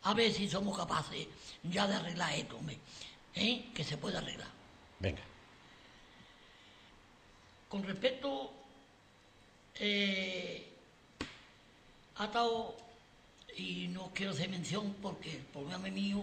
a ver si somos capaces ya de arreglar esto, hombre, que se puede arreglar. Venga. Con respecto ha estado, y no quiero hacer mención porque el problema mío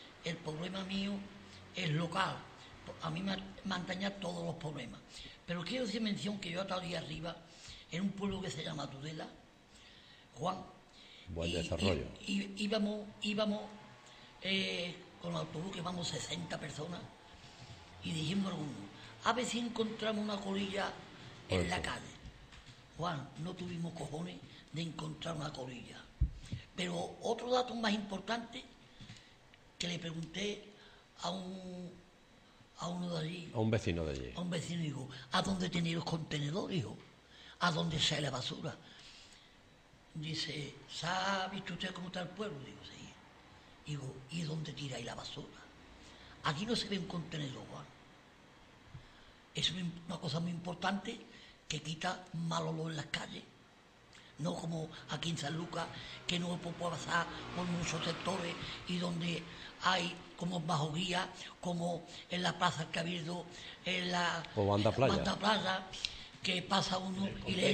es local. A mí me han dañado todos los problemas. Pero quiero hacer mención que yo he estado ahí arriba, en un pueblo que se llama Tudela, Juan. Buen desarrollo. Íbamos con el autobús, que vamos 60 personas, y dijimos algunos, a ver si encontramos una colilla en la calle. Juan, no tuvimos cojones de encontrar una colilla. Pero otro dato más importante, que le pregunté a uno de allí. A un vecino de allí. A un vecino, digo, ¿a dónde tenéis los contenedores, hijo? ¿A dónde sale la basura? Dice, ¿ha visto usted cómo está el pueblo? Digo, sí. Digo, ¿y dónde tiráis la basura? Aquí no se ve un contenedor, Juan. Es una cosa muy importante, que quita mal olor en las calles. No como aquí en San Lucas, que no puede pasar por muchos sectores y donde hay como bajo guía, como en la Plaza del Cabildo, en la Banda Playa, que pasa uno y le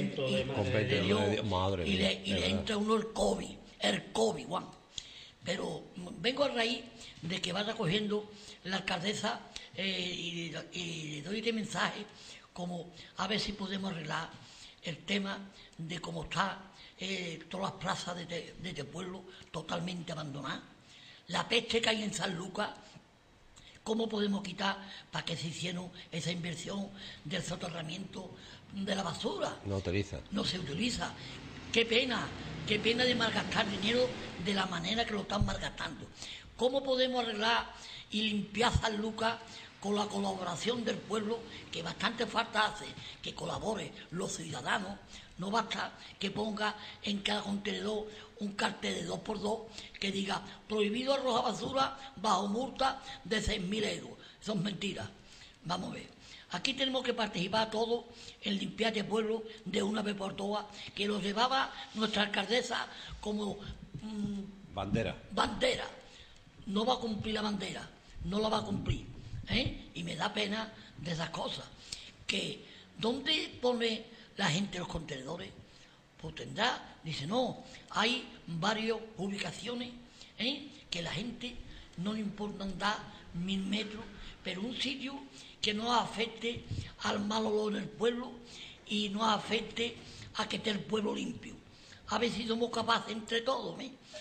entra uno el COVID, Juan. Pero vengo a raíz de que vaya cogiendo la alcaldesa y le doy este mensaje, como a ver si podemos arreglar el tema de cómo está todas las plazas de este pueblo totalmente abandonadas. La peste que hay en San Lucas, ¿cómo podemos quitar para que se hicieron esa inversión del soterramiento de la basura? No se utiliza. Qué pena de malgastar dinero de la manera que lo están malgastando. ¿Cómo podemos arreglar y limpiar San Lucas con la colaboración del pueblo, que bastante falta hace que colaboren los ciudadanos? No basta que ponga en cada contenedor un cartel de 2x2 que diga prohibido arrojar basura bajo multa de 6.000 euros. Eso es mentira. Vamos a ver. Aquí tenemos que participar todos en limpiar este pueblo de una vez por todas, que lo llevaba nuestra alcaldesa como bandera. No va a cumplir la bandera, no la va a cumplir. Y me da pena de esas cosas. Que ¿dónde pone la gente los contenedores? Pues tendrá, dice, no, hay varias ubicaciones que la gente no le importa andar 1.000 metros, pero un sitio que no afecte al mal olor del pueblo y no afecte a que esté el pueblo limpio. A ver si somos capaces entre todos,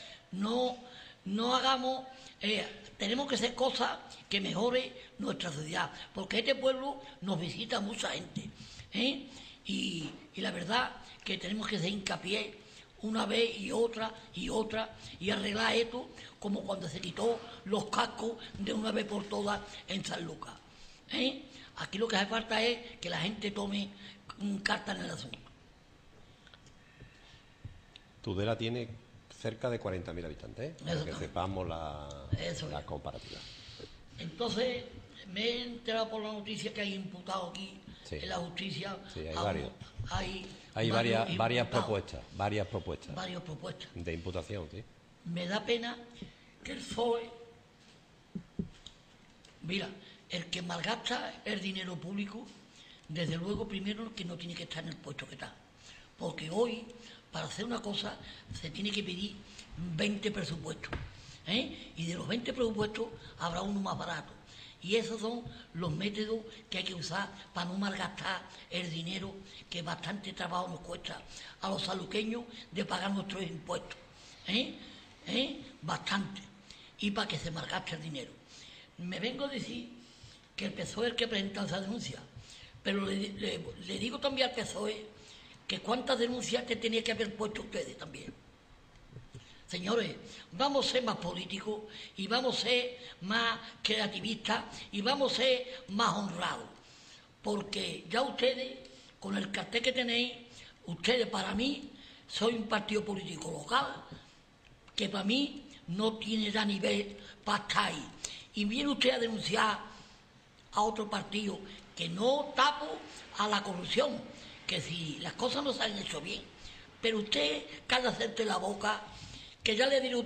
no hagamos, tenemos que hacer cosas que mejore nuestra ciudad, porque este pueblo nos visita mucha gente, y la verdad que tenemos que hacer hincapié una vez y otra y arreglar esto, como cuando se quitó los cascos de una vez por todas en San Lucas. Aquí lo que hace falta es que la gente tome carta en el asunto. Tudela tiene cerca de 40.000 habitantes, para que sepamos la comparativa. Entonces, me he enterado por la noticia que hay imputados aquí en la justicia. Sí, hay varios. Hay varias propuestas de imputación, sí. Me da pena que el PSOE, mira, el que malgasta el dinero público, desde luego primero que no tiene que estar en el puesto que está, porque hoy para hacer una cosa se tiene que pedir 20 presupuestos, y de los 20 presupuestos habrá uno más barato, y esos son los métodos que hay que usar para no malgastar el dinero que bastante trabajo nos cuesta a los saluqueños de pagar nuestros impuestos, bastante, y para que se malgaste el dinero. Me vengo a decir que el PSOE es el que presenta esa denuncia, pero le digo también al PSOE que cuántas denuncias te tenía que haber puesto ustedes también. Señores, vamos a ser más políticos y vamos a ser más creativistas y vamos a ser más honrados, porque ya ustedes, con el cartel que tenéis, ustedes para mí soy un partido político local que para mí no tiene ya nivel para estar ahí. Y viene usted a denunciar a otro partido que no tapo a la corrupción, que si las cosas no se han hecho bien, pero usted, cada hacerte la boca, que ya le diré